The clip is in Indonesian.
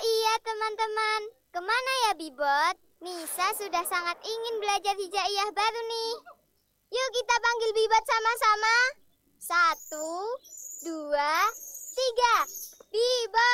iya teman-teman, kemana ya Bibot? Nisa sudah sangat ingin belajar hijaiyah baru nih. Yuk kita panggil Bibot sama-sama. 1, 2, 3. Bibot!